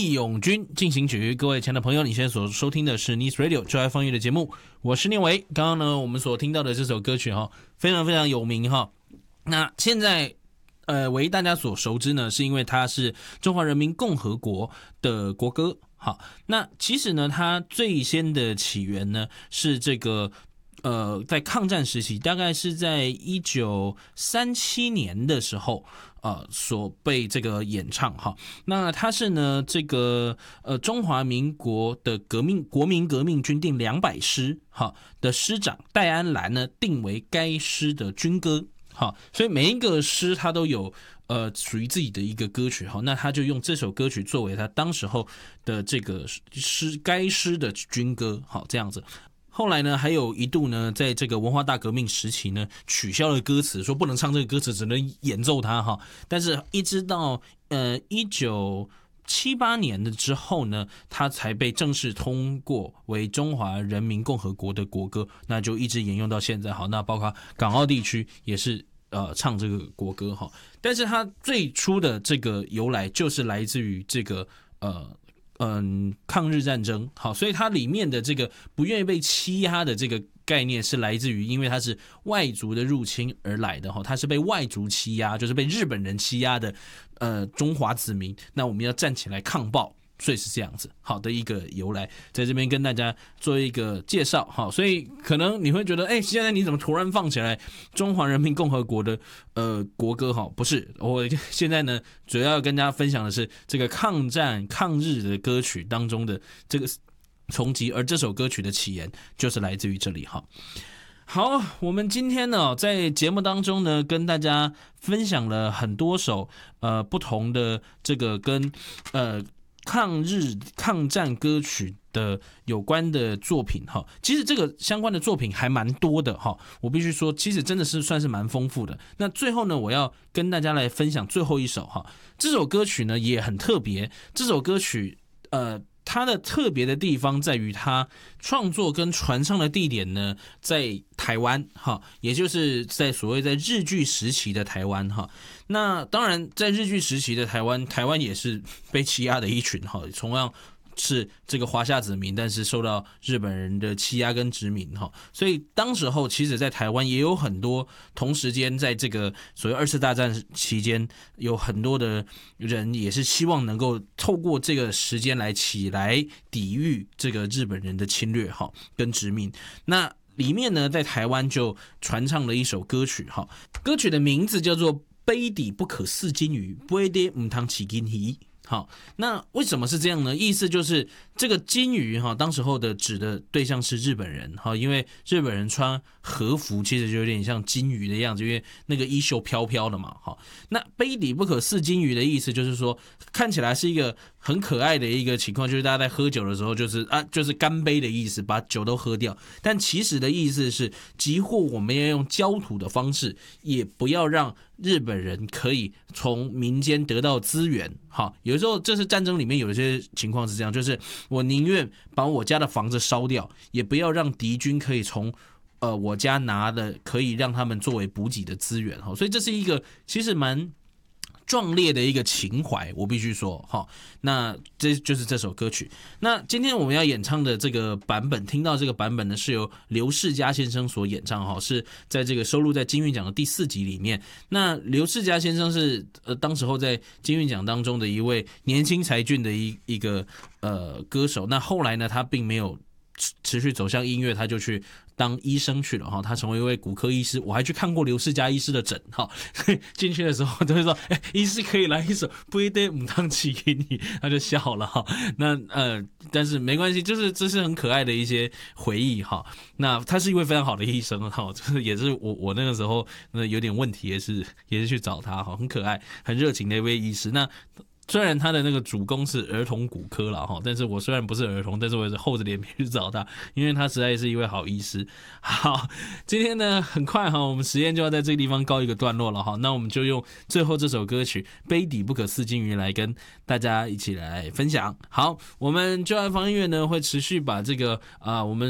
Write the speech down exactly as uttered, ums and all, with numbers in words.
义勇军进行曲。各位亲爱的朋友，你现在所收听的是 Nice Radio 就爱放乐的节目，我是念维。刚刚呢，我们所听到的这首歌曲哈，非常非常有名哈。那现在呃，为大家所熟知呢，是因为它是中华人民共和国的国歌。好，那其实呢，它最先的起源呢，是这个呃，在抗战时期，大概是在一九三七年的时候，呃，所被这个演唱哈。那它是呢，这个呃中华民国的革命国民革命军第两百师哈的师长戴安澜呢，定为该师的军歌。好，所以每一个师他都有呃属于自己的一个歌曲哈，那他就用这首歌曲作为他当时候的这个师该师的军歌，好这样子。后来呢，还有一度呢，在这个文化大革命时期呢，取消了歌词，说不能唱这个歌词，只能演奏它哈。但是，一直到呃一九七八年的之后呢，它才被正式通过为中华人民共和国的国歌，那就一直沿用到现在。好，那包括港澳地区也是呃唱这个国歌哈。但是它最初的这个由来就是来自于这个呃。嗯，抗日战争好，所以它里面的这个不愿意被欺压的这个概念是来自于，因为它是外族的入侵而来的哈，它是被外族欺压，就是被日本人欺压的呃中华子民，那我们要站起来抗暴。所以是这样子，好的一个由来，在这边跟大家做一个介绍，好，所以可能你会觉得，哎、欸，现在你怎么突然放起来中华人民共和国的呃国歌？哈，不是，我现在呢主要要跟大家分享的是这个抗战抗日的歌曲当中的这个冲击，而这首歌曲的起源就是来自于这里，哈。好，我们今天呢，在节目当中呢，跟大家分享了很多首呃不同的这个跟呃。抗日抗战歌曲的有关的作品哈，其实这个相关的作品还蛮多的哈，我必须说，其实真的是算是蛮丰富的。那最后呢，我要跟大家来分享最后一首哈，这首歌曲呢也很特别，这首歌曲呃。它的特别的地方在于它创作跟传唱的地点呢在台湾哈，也就是在所谓在日据时期的台湾哈。那当然在日据时期的台湾，台湾也是被欺压的一群哈，同样是这个华夏子民，但是受到日本人的欺压跟殖民哈，所以当时候其实在台湾也有很多同时间在这个所谓二次大战期间，有很多的人也是希望能够透过这个时间来起来抵御这个日本人的侵略哈跟殖民。那里面呢，在台湾就传唱了一首歌曲哈，歌曲的名字叫做《杯底不可似金鱼，杯底唔通起金鱼》。好，那为什么是这样呢？意思就是这个金鱼哈，当时候的指的对象是日本人哈，因为日本人穿和服其实就有点像金鱼的样子，因为那个衣袖飘飘的嘛。好，那杯底不可似金鱼的意思就是说，看起来是一个很可爱的一个情况，就是大家在喝酒的时候，就是啊，就是干杯的意思，把酒都喝掉。但其实的意思是，几乎我们要用焦土的方式，也不要让日本人可以从民间得到资源。好，有时候这是战争里面有一些情况是这样，就是我宁愿把我家的房子烧掉，也不要让敌军可以从呃我家拿的可以让他们作为补给的资源。所以这是一个其实蛮壮烈的一个情怀，我必须说哈。那这就是这首歌曲。那今天我们要演唱的这个版本，听到这个版本呢，是由刘世嘉先生所演唱哈，是在这个收录在金韵奖的第四集里面。那刘世嘉先生是呃当时候在金韵奖当中的一位年轻才俊的一一个呃歌手。那后来呢，他并没有持续走向音乐，他就去当医生去了哈，他成为一位骨科医师。我还去看过刘世嘉医师的诊哈，进去的时候都会说，哎、欸，医师可以来一首《不一定唔当起给你》，他就笑了哈。那呃，但是没关系，就是这是很可爱的一些回忆哈。那他是一位非常好的医生哈，就是也是我我那个时候那有点问题，也是也是去找他哈，很可爱、很热情的一位医师。那虽然他的那个主攻是儿童骨科啦齁，但是我虽然不是儿童，但是我也是厚着脸皮去找他，因为他实在是一位好医师。好，今天呢很快齁，我们实验就要在这个地方告一个段落了齁，那我们就用最后这首歌曲《杯底不可似金鱼》来跟大家一起来分享。好，我们就爱放音乐呢会持续把这个啊、呃、我们